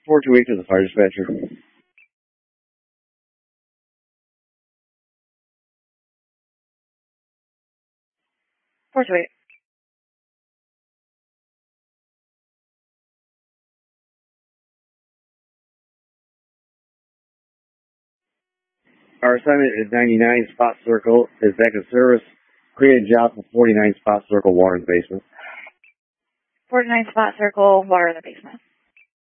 428 to the fire dispatcher. 428. Our assignment is 99 Spot Circle is back in service. Create a job for 49 Spot Circle water in the basement. 49 Spot Circle, water in the basement.